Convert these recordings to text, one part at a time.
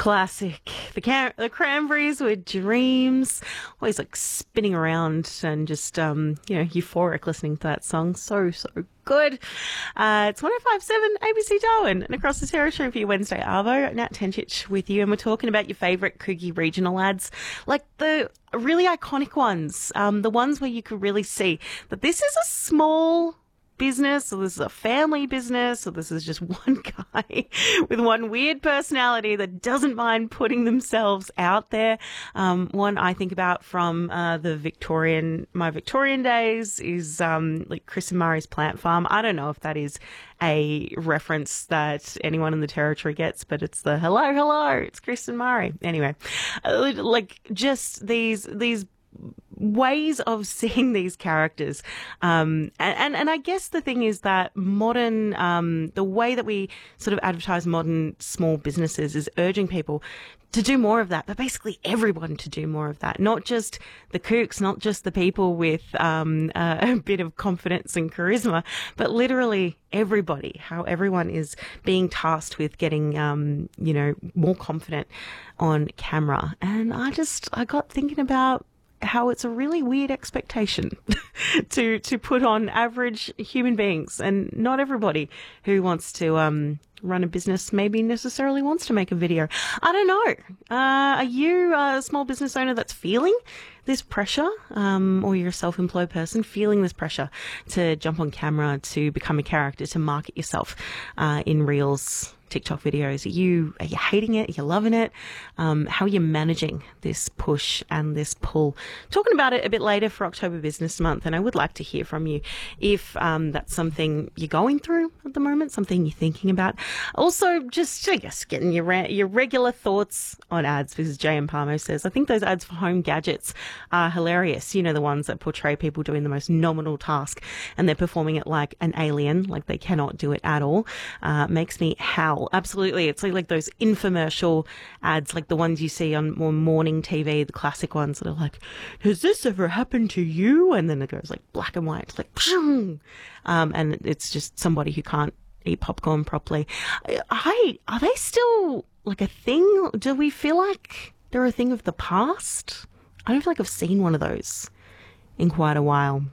Classic. The Cranberries with Dreams. Always like spinning around and just, euphoric listening to that song. So good. It's 105.7 ABC Darwin and across the territory for your Wednesday Arvo. Nat Tenchich with you, and we're talking about your favourite Coogee regional ads, like the really iconic ones, the ones where you could really see that this is a small business, or this is a family business, or this is just one guy with one weird personality that doesn't mind putting themselves out there. One I think about from my Victorian days is like Chris and Murray's Plant Farm. I don't know if that is a reference that anyone in the territory gets, but it's the hello, it's Chris and Murray. Anyway, like just these ways of seeing these characters. And I guess the thing is that modern, the way that we sort of advertise modern small businesses is urging people to do more of that, but basically everyone to do more of that. Not just the kooks, not just the people with a bit of confidence and charisma, but literally everybody, how everyone is being tasked with getting, more confident on camera. And I got thinking about how it's a really weird expectation to put on average human beings, and not everybody who wants to run a business maybe necessarily wants to make a video. I don't know. Are you a small business owner that's feeling this pressure, or you're a self-employed person feeling this pressure to jump on camera, to become a character, to market yourself in Reels, TikTok videos? Are you hating it? Are you loving it? How are you managing this push and this pull? Talking about it a bit later for October Business Month, and I would like to hear from you if that's something you're going through at the moment, something you're thinking about. Also, just, I guess, getting your regular thoughts on ads, because J.M. Palmo says, I think those ads for home gadgets are hilarious. You know, the ones that portray people doing the most nominal task and they're performing it like an alien, like they cannot do it at all. Makes me howl. Absolutely. It's like those infomercial ads, like the ones you see on more morning TV, the classic ones that are like, has this ever happened to you? And then it goes like black and white, like, and it's just somebody who can't eat popcorn properly. Are they still like a thing? Do we feel like they're a thing of the past? I don't feel like I've seen one of those in quite a while.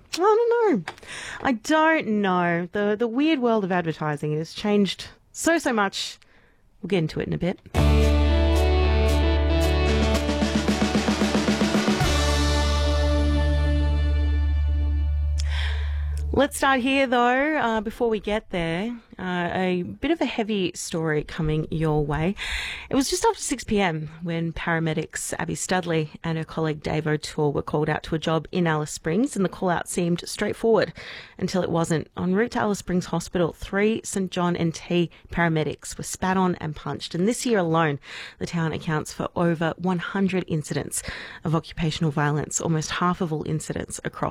I don't know. The weird world of advertising has changed so much. We'll get into it in a bit. Let's start here, though, before we get there. A bit of a heavy story coming your way. It was just after 6 p.m. when paramedics Abby Studley and her colleague Dave O'Toole were called out to a job in Alice Springs, and the call-out seemed straightforward until it wasn't. En route to Alice Springs Hospital, 3 St John NT paramedics were spat on and punched, and this year alone, the town accounts for over 100 incidents of occupational violence, almost half of all incidents across